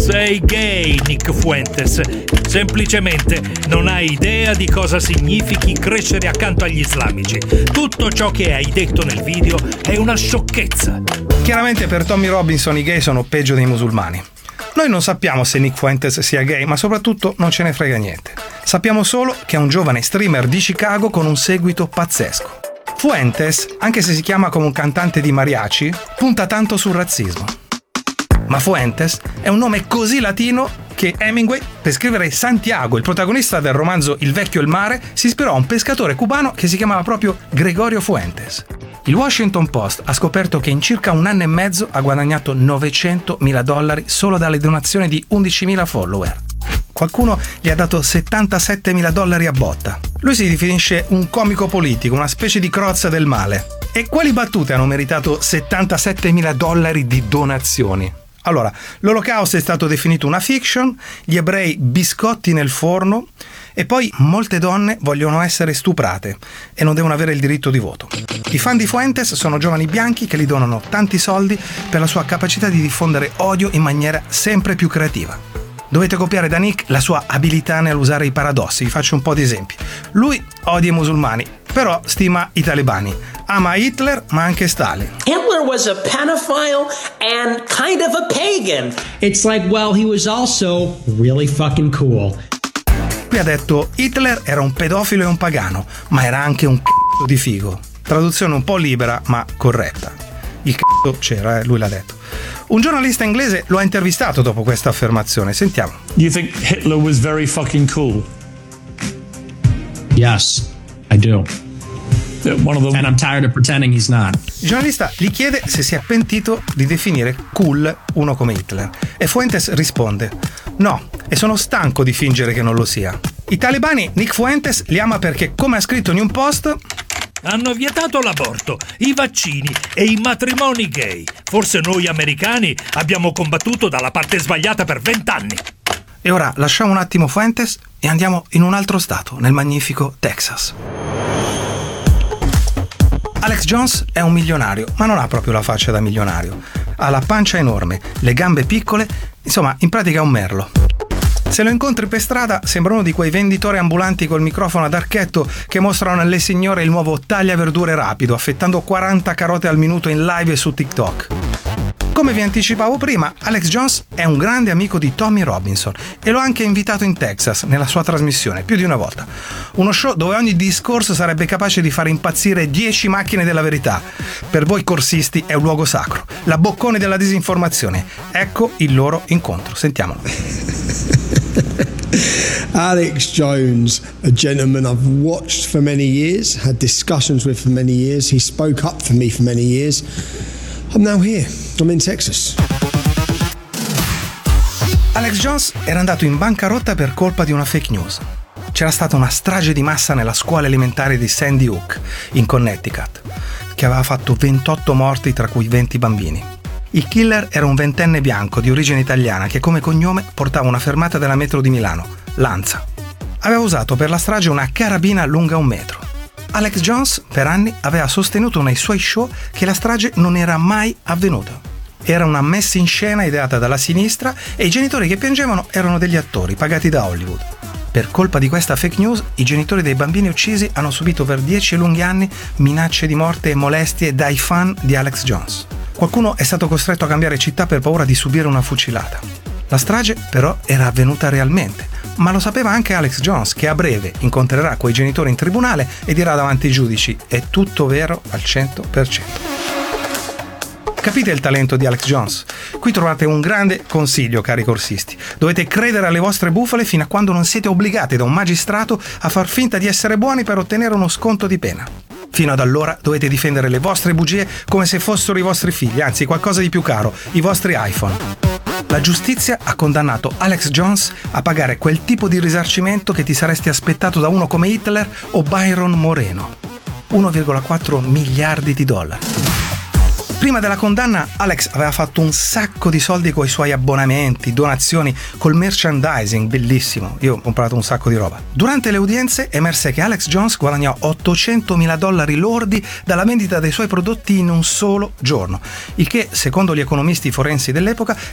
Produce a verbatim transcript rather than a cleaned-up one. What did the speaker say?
Sei gay, Nick Fuentes. Semplicemente non hai idea di cosa significhi crescere accanto agli islamici. Tutto ciò che hai detto nel video è una sciocchezza. Chiaramente per Tommy Robinson i gay sono peggio dei musulmani. Noi non sappiamo se Nick Fuentes sia gay, ma soprattutto non ce ne frega niente. Sappiamo solo che è un giovane streamer di Chicago con un seguito pazzesco. Fuentes, anche se si chiama come un cantante di mariachi, punta tanto sul razzismo. Ma Fuentes è un nome così latino che Hemingway, per scrivere Santiago, il protagonista del romanzo Il vecchio e il mare, si ispirò a un pescatore cubano che si chiamava proprio Gregorio Fuentes. Il Washington Post ha scoperto che in circa un anno e mezzo ha guadagnato novecentomila dollari solo dalle donazioni di undicimila follower. Qualcuno gli ha dato settantasettemila dollari a botta. Lui si definisce un comico politico, una specie di Crozza del male. E quali battute hanno meritato settantasettemila dollari di donazioni? Allora, l'Olocausto è stato definito una fiction, gli ebrei biscotti nel forno e poi molte donne vogliono essere stuprate e non devono avere il diritto di voto. I fan di Fuentes sono giovani bianchi che gli donano tanti soldi per la sua capacità di diffondere odio in maniera sempre più creativa. Dovete copiare da Nick la sua abilità nell'usare i paradossi. Vi faccio un po' di esempi. Lui odia i musulmani, però stima i talebani. Ama Hitler, ma anche Stalin. Hitler was a pedophile and kind of a pagan. It's like, well, he was also really fucking cool. Qui ha detto Hitler era un pedofilo e un pagano, ma era anche un c***o di figo. Traduzione un po' libera, ma corretta. Il c***o c'era, eh, lui l'ha detto. Un giornalista inglese lo ha intervistato dopo questa affermazione. Sentiamo. You think Hitler was very fucking cool? Yes, I do. One of the... And I'm tired of pretending he's not. Il giornalista gli chiede se si è pentito di definire cool uno come Hitler. E Fuentes risponde: no, e sono stanco di fingere che non lo sia. I talebani Nick Fuentes li ama perché, come ha scritto in un post, hanno vietato l'aborto, i vaccini e i matrimoni gay. Forse noi americani abbiamo combattuto dalla parte sbagliata per vent'anni. E ora lasciamo un attimo Fuentes e andiamo in un altro stato, nel magnifico Texas. Alex Jones è un milionario, ma non ha proprio la faccia da milionario. Ha la pancia enorme, le gambe piccole, insomma, in pratica è un merlo. Se lo incontri per strada sembra uno di quei venditori ambulanti col microfono ad archetto che mostrano alle signore il nuovo taglia verdure rapido, affettando quaranta carote al minuto in live su TikTok. Come vi anticipavo prima, Alex Jones è un grande amico di Tommy Robinson e l'ho anche invitato in Texas nella sua trasmissione più di una volta. Uno show dove ogni discorso sarebbe capace di far impazzire dieci macchine della verità. Per voi corsisti è un luogo sacro, la boccone della disinformazione. Ecco il loro incontro, sentiamolo. Alex Jones, a gentleman I've watched for many years, had discussions with for many years. He spoke up for me for many years. I'm now here. I'm in Texas. Alex Jones era andato in bancarotta per colpa di una fake news. C'era stata una strage di massa nella scuola elementare di Sandy Hook, in Connecticut, che aveva fatto ventotto morti, tra cui venti bambini. Il killer era un ventenne bianco di origine italiana che come cognome portava una fermata della metro di Milano, Lanza. Aveva usato per la strage una carabina lunga un metro. Alex Jones per anni aveva sostenuto nei suoi show che la strage non era mai avvenuta. Era una messa in scena ideata dalla sinistra e i genitori che piangevano erano degli attori pagati da Hollywood. Per colpa di questa fake news, i genitori dei bambini uccisi hanno subito per dieci lunghi anni minacce di morte e molestie dai fan di Alex Jones. Qualcuno è stato costretto a cambiare città per paura di subire una fucilata. La strage però era avvenuta realmente, ma lo sapeva anche Alex Jones, che a breve incontrerà quei genitori in tribunale e dirà davanti ai giudici: è tutto vero al cento per cento. Capite il talento di Alex Jones? Qui trovate un grande consiglio, cari corsisti. Dovete credere alle vostre bufale fino a quando non siete obbligati da un magistrato a far finta di essere buoni per ottenere uno sconto di pena. Fino ad allora dovete difendere le vostre bugie come se fossero i vostri figli, anzi qualcosa di più caro, i vostri iPhone. La giustizia ha condannato Alex Jones a pagare quel tipo di risarcimento che ti saresti aspettato da uno come Hitler o Byron Moreno. uno virgola quattro miliardi di dollari. Prima della condanna Alex aveva fatto un sacco di soldi con i suoi abbonamenti, donazioni, col merchandising, bellissimo. Io ho comprato un sacco di roba. Durante le udienze emerse che Alex Jones guadagnò ottocentomila dollari lordi dalla vendita dei suoi prodotti in un solo giorno, il che, secondo gli economisti forensi dell'epoca,